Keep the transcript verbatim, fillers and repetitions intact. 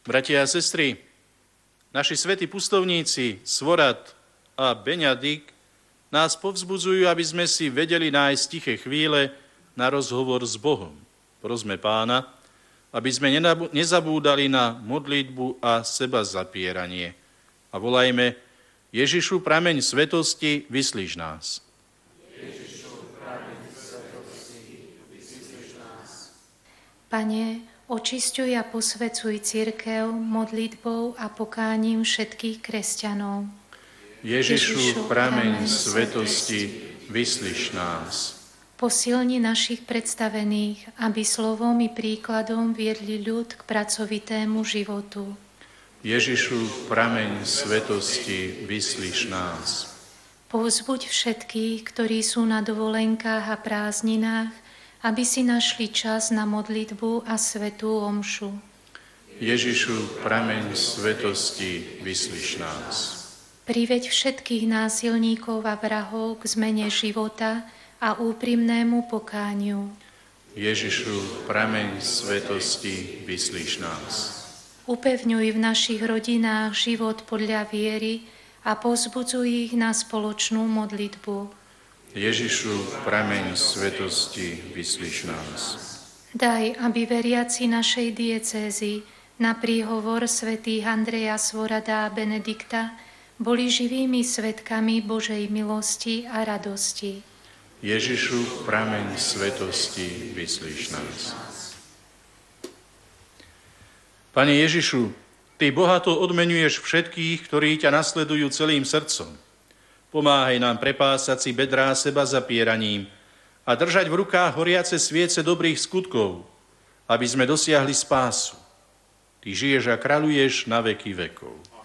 Bratia a sestry, naši svätí pustovníci Svorad a Beňadik nás povzbudzujú, aby sme si vedeli nájsť tiché chvíle na rozhovor s Bohom. Prosme Pána, aby sme nezabúdali na modlitbu a seba zapieranie. A volajme: Ježišu, prameň svetosti, vyslíš nás. Ježišu, prameň svetosti, vyslíš nás. Pane, očisťuj a posväcuj cirkev modlitbou a pokáním všetkých kresťanov. Ježišu, prameň svetosti, vyslíš nás. Posilni našich predstavených, aby slovom i príkladom viedli ľud k pracovitému životu. Ježišu, prameň svetosti, vyslíš nás. Povzbuď všetkých, ktorí sú na dovolenkách a prázdninách, aby si našli čas na modlitbu a svätú omšu. Ježišu, prameň svetosti, vyslíš nás. Priveď všetkých násilníkov a vrahov k zmene života a úprimnému pokániu. Ježišu, prameň svetosti, vyslíš nás. Upevňuj v našich rodinách život podľa viery a povzbudzuj ich na spoločnú modlitbu. Ježišu, prameň svetosti, vyslíš nás. Daj, aby veriaci našej diecézy na príhovor svätých Andreja, Svorada a Benedikta boli živými svedkami Božej milosti a radosti. Ježišu, prameň svetosti, vyslíš nás. Pane Ježišu, Ty bohato odmenuješ všetkých, ktorí ťa nasledujú celým srdcom. Pomáhaj nám prepásať si bedrá seba zapieraním a držať v rukách horiace sviece dobrých skutkov, aby sme dosiahli spásu. Ty žiješ a kráľuješ na veky vekov.